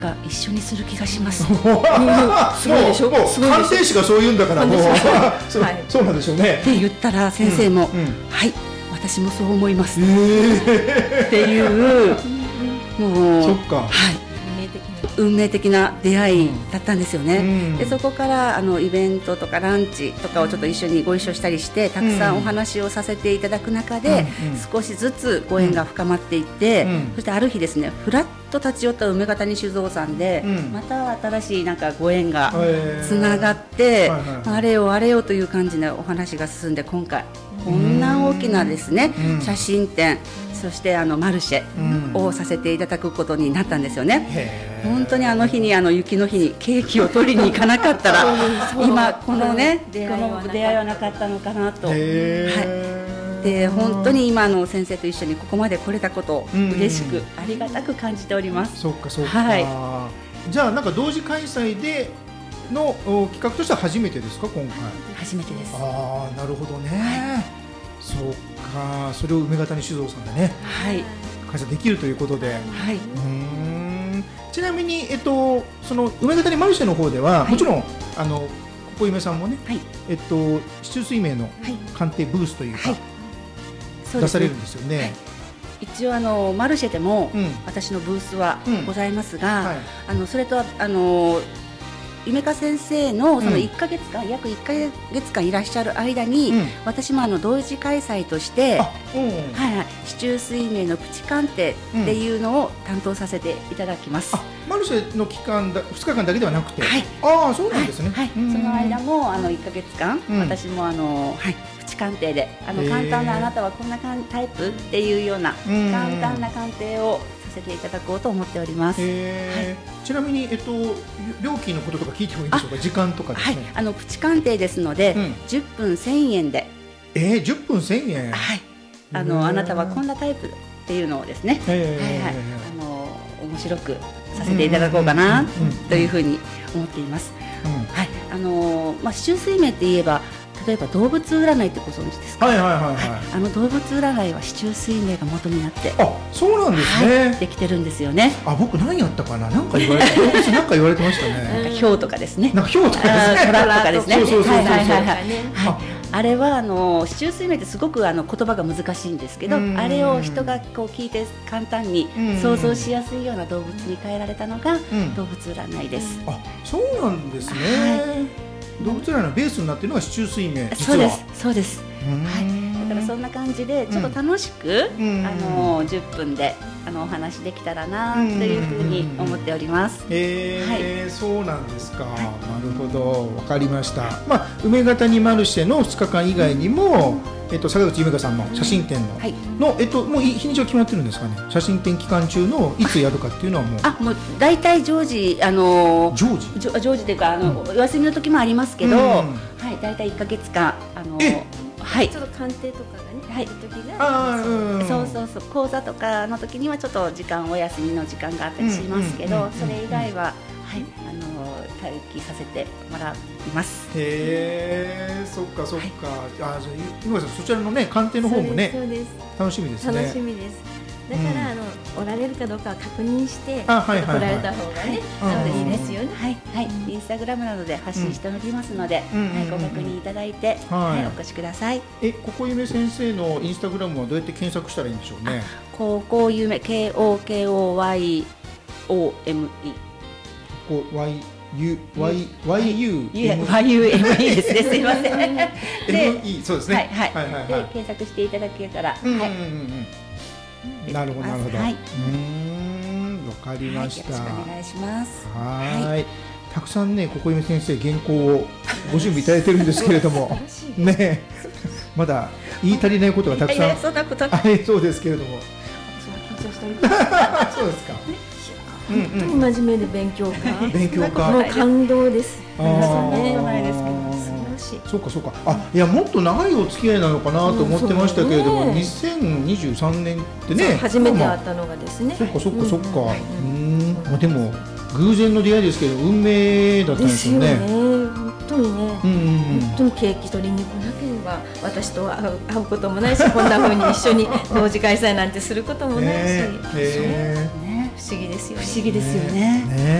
が一緒にする気がします。 すごいでしょ。もう鑑定士がそう言うんだからもうそうなんでしょうね。 って言ったら先生もはい私もそう思いますっていうもうそっか運命的な出会いだったんですよね。でそこからイベントとかランチとかをちょっと一緒にご一緒したりしてたくさんお話をさせていただく中で少しずつご縁が深まっていってそしてある日ですねフラッと立ち寄った梅ヶ谷酒造さんでまた新しいなんかご縁がつながってあれよあれよという感じのお話が進んで今回こんな大きなですね写真展そしてマルシェをさせていただくことになったんですよね。本当にあの日に雪の日にケーキを取りに行かなかったら今このね出会いはなかったのかなと。で本当に今の先生と一緒にここまで来れたことを嬉しくありがたく感じております。 そうかそうか、はい、じゃあなんか同時開催での企画としては初めてですか今回。 初めてです。 ああなるほどね、はい、そうかそれを梅ヶ谷酒造さんでね、 はい、 開催できるということで、 はい、 ちなみに、その梅ヶ谷マルシェの方では、はい、もちろんここ梅さんもね、はい、市中水明の鑑定ブースというか、はい出されるんですよね。はい、 一応マルシェでも私のブースはございますが、それと夢香先生のその1ヶ月間、約1ヶ月間いらっしゃる間に、私も同時開催として、市中水明のプチ鑑定っていうのを担当させていただきます。 マルシェの期間2日間だけではなくて、そうなんですね。 その間も1ヶ月間、私もプチ鑑定で簡単なあなたはこんなタイプっていうような簡単な鑑定をさせていただこうと思っております。 ちなみに、料金のこととか聞いてもいいでしょうか。時間とかですね。 プチ鑑定ですので、10分1000円で。 10分1000円。 はい。あなたはこんなタイプっていうのをですね。面白くさせていただこうかなというふうに思っています。はい。市中水明って言えば。例えば動物占いってご存知ですか。動物占いは市中水明が元になって。 そうなんですね。 できてるんですよね。 僕何やったかな。なんか言われて動物なんか言われてましたね。 ヒョウとかですね。 なんかヒョウとかですね。 トラとかですね。あれは市中水明ってすごく言葉が難しいんですけど、あれを人がこう聞いて簡単に想像しやすいような動物に変えられたのが動物占いです。 そうなんですね。動物占いのベースになっているのが市中水明。 そうです、そうです。だからそんな感じでちょっと楽しく10分でお話できたらなというふうに思っております。 そうなんですか。なるほど、わかりました。梅ヶ谷マルシェの2日間以外にも、坂口夢香さんの写真展のもう日にちは決まってるんですかね。写真展期間中のいつやるかっていうのはもう大体常時常時というかお休みの時もありますけど、大体1ヶ月間ちょっと鑑定とかがね、時がそう講座とかの時にはちょっとお休みの時間があったりしますけど、それ以外は待機させてもらいます。 そっかそっか。じゃあ今さんそちらのね鑑定の方もね楽しみですね。 楽しみです。だからおられるかどうかは確認して来られた方がねいいですよね。 インスタグラムなどで発信しておりますので、ご確認いただいてお越しください。 ここゆめ先生のインスタグラムはどうやって検索したらいいんでしょうね。 ここゆめ KOKOYOME YUME ですね。すいません。 ME そうですね。 で検索していただけたら。 なるほどなるほど。わかりました。 よろしくお願いします。 たくさんねここゆめ先生原稿をご準備いただいてるんですけれどもねまだ言い足りないことがたくさんありそうですけれども。そうですか。 本当に真面目で勉強家。もう感動です。 そうかそうか。いやもっと長いお付き合いなのかなと思ってましたけれども、2023年ってね初めて会ったのがですね。 そっかそっかそっか。でも偶然の出会いですけど運命だったんですよね。 本当にね、本当にケーキ取りに来なければ私と会うこともないし、こんな風に一緒に同時開催なんてすることもないし。 不思議ですよね。 不思議ですよね。